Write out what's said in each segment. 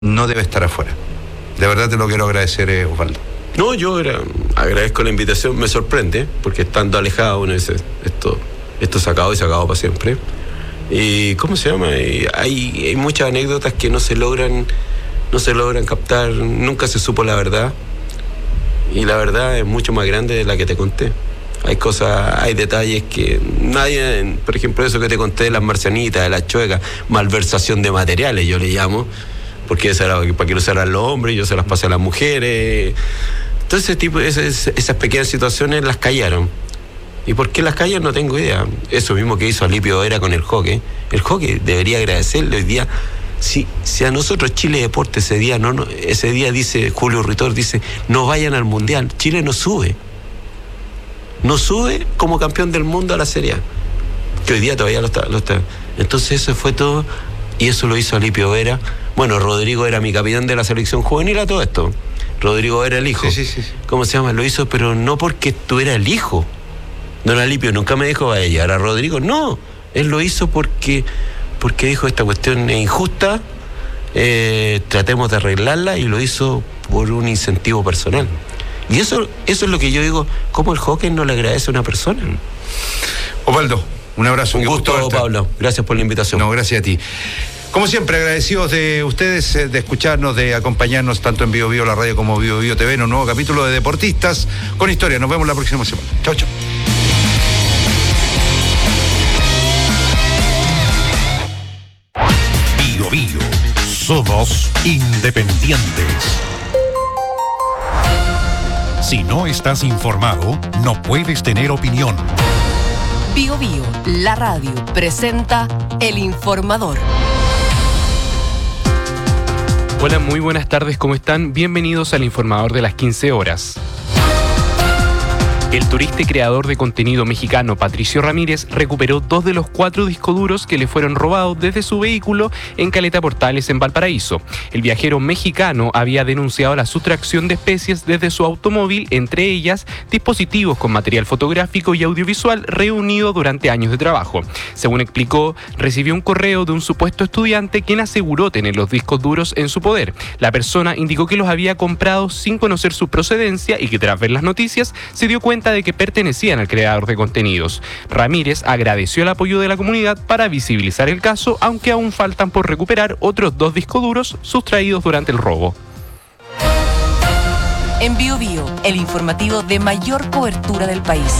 no debe estar afuera. De verdad te lo quiero agradecer, Osvaldo. No, agradezco la invitación, me sorprende, porque estando alejado uno dice, esto se acabó y se acabó para siempre. Y ¿cómo se llama? Hay muchas anécdotas que no se logran captar, nunca se supo la verdad. Y la verdad es mucho más grande de la que te conté. Hay detalles que nadie, por ejemplo, eso que te conté de las marcianitas, de las chuecas, malversación de materiales, yo le llamo, porque para que lo usaran los hombres, yo se las pasé a las mujeres. Entonces, esas pequeñas situaciones las callaron. ¿Y por qué las callan? No tengo idea. Eso mismo que hizo Alipio Vera con el hockey. El hockey debería agradecerle hoy día. Si a nosotros Chile Deporte ese día dice Julio Ritor, dice, no vayan al Mundial, Chile no sube. No sube como campeón del mundo a la Serie A, que hoy día todavía lo está. Entonces eso fue todo, y eso lo hizo Alipio Vera. Bueno, Rodrigo era mi capitán de la selección juvenil a todo esto. Rodrigo era el hijo. Sí. ¿Cómo se llama? Lo hizo, pero no porque tú eras el hijo. Don Alipio nunca me dijo a ella, a Rodrigo, no. Él lo hizo porque dijo, esta cuestión es injusta, tratemos de arreglarla, y lo hizo por un incentivo personal. Y eso es lo que yo digo, ¿cómo el hockey no le agradece a una persona? Osvaldo, un abrazo. Un gusto, Pablo. Gracias por la invitación. No, gracias a ti. Como siempre, agradecidos de ustedes, de escucharnos, de acompañarnos tanto en Bio Bio, la radio, como Bio Bio TV, en un nuevo capítulo de Deportistas con Historia. Nos vemos la próxima semana. Chau. Bio Bio. Somos independientes. Si no estás informado, no puedes tener opinión. Bio Bio, la radio, presenta El Informador. Hola, muy buenas tardes, ¿cómo están? Bienvenidos al Informador de las 15 horas. El turista y creador de contenido mexicano Patricio Ramírez recuperó 2 de los 4 discos duros que le fueron robados desde su vehículo en Caleta Portales, en Valparaíso. El viajero mexicano había denunciado la sustracción de especies desde su automóvil, entre ellas dispositivos con material fotográfico y audiovisual reunido durante años de trabajo. Según explicó, recibió un correo de un supuesto estudiante quien aseguró tener los discos duros en su poder. La persona indicó que los había comprado sin conocer su procedencia y que tras ver las noticias se dio cuenta de que pertenecían al creador de contenidos. Ramírez agradeció el apoyo de la comunidad para visibilizar el caso, aunque aún faltan por recuperar otros 2 discos duros sustraídos durante el robo. En Bio Bio, el informativo de mayor cobertura del país.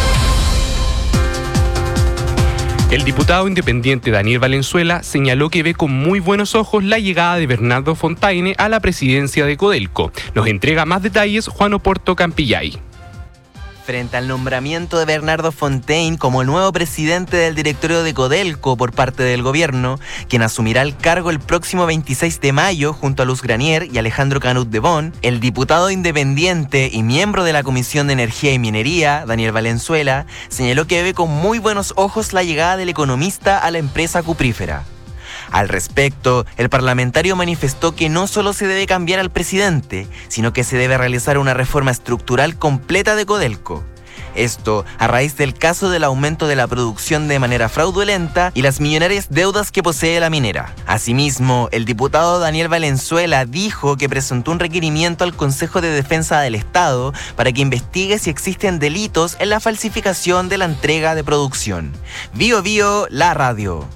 El diputado independiente Daniel Valenzuela señaló que ve con muy buenos ojos la llegada de Bernardo Fontaine a la presidencia de Codelco. Nos entrega más detalles Juan Oporto Campillay. Frente al nombramiento de Bernardo Fontaine como el nuevo presidente del directorio de Codelco por parte del gobierno, quien asumirá el cargo el próximo 26 de mayo junto a Luz Granier y Alejandro Canut de Bon, el diputado independiente y miembro de la Comisión de Energía y Minería, Daniel Valenzuela, señaló que ve con muy buenos ojos la llegada del economista a la empresa cuprífera. Al respecto, el parlamentario manifestó que no solo se debe cambiar al presidente, sino que se debe realizar una reforma estructural completa de Codelco. Esto a raíz del caso del aumento de la producción de manera fraudulenta y las millonarias deudas que posee la minera. Asimismo, el diputado Daniel Valenzuela dijo que presentó un requerimiento al Consejo de Defensa del Estado para que investigue si existen delitos en la falsificación de la entrega de producción. Bio Bio, la radio.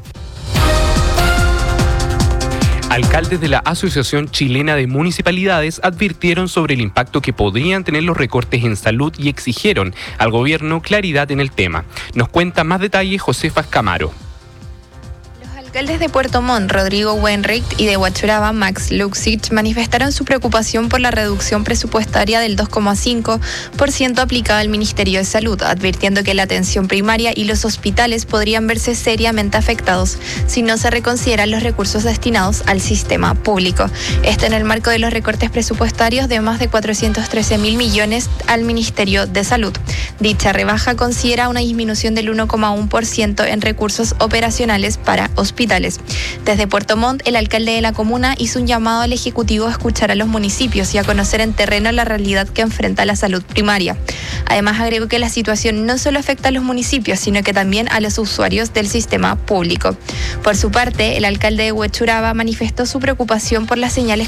Alcaldes de la Asociación Chilena de Municipalidades advirtieron sobre el impacto que podrían tener los recortes en salud y exigieron al gobierno claridad en el tema. Nos cuenta más detalles Josefa Escamaro. Los alcaldes de Puerto Montt, Rodrigo Wenricht, y de Huachuraba, Max Luxich, manifestaron su preocupación por la reducción presupuestaria del 2,5% aplicada al Ministerio de Salud, advirtiendo que la atención primaria y los hospitales podrían verse seriamente afectados si no se reconsideran los recursos destinados al sistema público. Esto en el marco de los recortes presupuestarios de más de 413.000 millones al Ministerio de Salud. Dicha rebaja considera una disminución del 1,1% en recursos operacionales para hospitales. hospitales. Desde Puerto Montt, el alcalde de la comuna hizo un llamado al Ejecutivo a escuchar a los municipios y a conocer en terreno la realidad que enfrenta la salud primaria. Además, agregó que la situación no solo afecta a los municipios, sino que también a los usuarios del sistema público. Por su parte, el alcalde de Huechuraba manifestó su preocupación por las señales